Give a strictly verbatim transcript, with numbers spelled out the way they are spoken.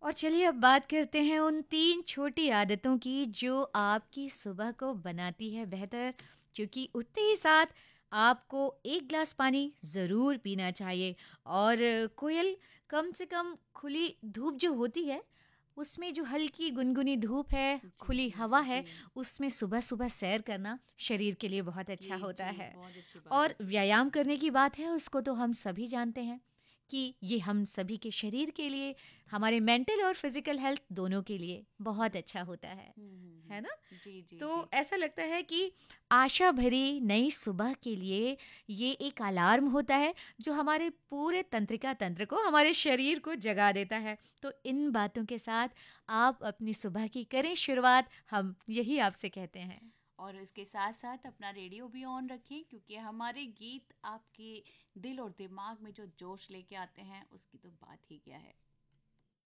और चलिए अब बात करते हैं उन तीन छोटी आदतों की जो आपकी सुबह को बनाती है बेहतर। क्योंकि उठते ही साथ आपको एक ग्लास पानी ज़रूर पीना चाहिए। और कोयल, कम से कम खुली धूप जो होती है, उसमें जो हल्की गुनगुनी धूप है, जी, खुली जी, हवा है, जी। उसमें सुबह-सुबह सैर करना शरीर के लिए बहुत अच्छा जी, होता जी, है। बहुत अच्छी बात और होती है। व्यायाम करने की बात है, उसको तो हम सभी जानते हैं कि ये हम सभी के शरीर के लिए, हमारे मेंटल और फिजिकल हेल्थ दोनों के लिए बहुत अच्छा होता है, हुँ, हुँ, है ना? हुँ। जी, जी, तो जी। ऐसा लगता है कि आशा भरी नई सुबह के लिए ये एक अलार्म होता है जो हमारे पूरे तंत्रिका तंत्र को, हमारे शरीर को जगा देता है। तो इन बातों के साथ आप अपनी सुबह की करें शुरुआत, हम यही आपसे कहते हैं। और इसके साथ-साथ अपना रेडियो भी ऑन रखें क्योंकि हमारे गीत आपके दिल और दिमाग में जो जोश लेके आते हैं, उसकी तो बात ही क्या है।